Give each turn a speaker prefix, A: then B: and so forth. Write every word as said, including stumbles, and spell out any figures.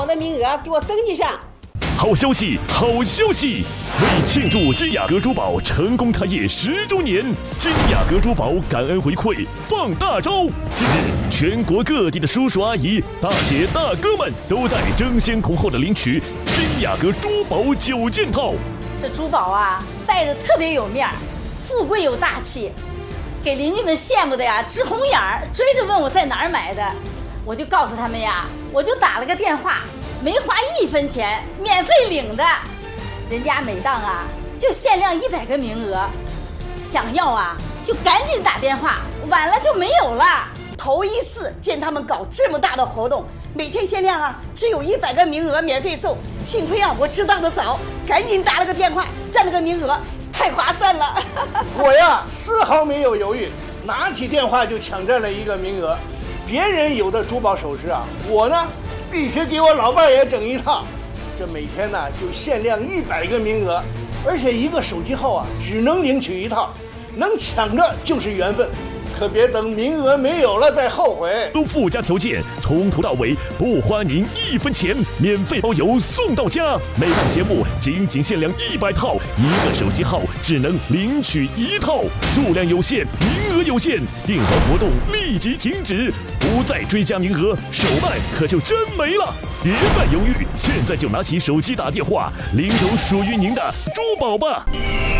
A: 的名额给我登记上。
B: 好消息，好消息！为庆祝金雅阁珠宝成功开业十周年，金雅阁珠宝感恩回馈放大招。近日，全国各地的叔叔阿姨、大姐大哥们都在争先恐后的领取金雅阁珠宝九件套。
C: 这珠宝啊，戴着特别有面儿，富贵有大气，给邻居们羡慕的呀直红眼儿，追着问我在哪儿买的。我就告诉他们呀，我就打了个电话，没花一分钱，免费领的。人家每档啊就限量一百个名额，想要啊就赶紧打电话，晚了就没有了。
A: 头一次见他们搞这么大的活动，每天限量啊只有一百个名额免费送。幸亏啊我知道的早，赶紧打了个电话，占了个名额，太划算了。
D: 我呀丝毫没有犹豫，拿起电话就抢占了一个名额。别人有的珠宝首饰啊，我呢必须给我老伴也整一套。这每天呢就限量一百个名额，而且一个手机号啊只能领取一套，能抢着就是缘分，可别等名额没有了再后悔。
B: 都附加条件，从头到尾不花您一分钱，免费包邮送到家。每档节目仅仅限量一百套，一个手机号只能领取一套，数量有限，名额有限，订单活动立即停止，不再追加名额，手办可就真没了。别再犹豫，现在就拿起手机打电话，领走属于您的珠宝吧。